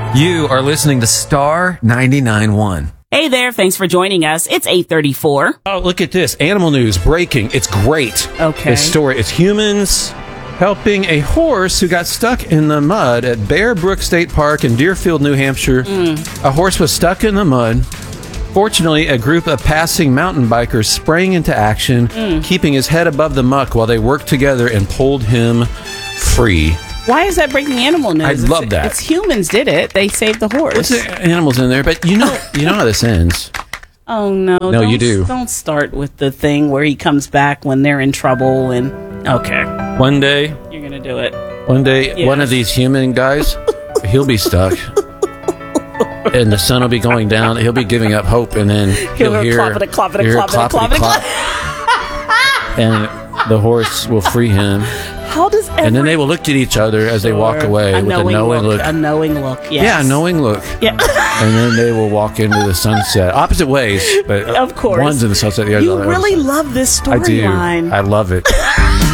You are listening to Star 99.1. Hey there, thanks for joining us. It's 8:34. Oh, look at this. Animal news breaking. It's great. Okay. This story is humans helping a horse who got stuck in the mud at Bear Brook State Park in Deerfield, New Hampshire. A horse was stuck in the mud. Fortunately, a group of passing mountain bikers sprang into action, keeping his head above the muck while they worked together and pulled him free. Why is that breaking animal news? I love that. It's humans did it. They saved the horse. There's animals in there, but you know how this ends. Oh, no. No, you do. Don't start with the thing where he comes back when they're in trouble and... Okay. One day, You're going to do it. Yes. One of these human guys, he'll be stuck. And the sun will be going down. He'll be giving up hope, and then he'll hear... Clop. And the horse will free him. How does And then they will look at each other as they walk away with a knowing look. A knowing look, yes. Yeah, a knowing look. Yeah. And then they will walk into the sunset. Opposite ways, but of course. one's in the sunset, the other's You on the really other side. love this I do. storyline. I love it.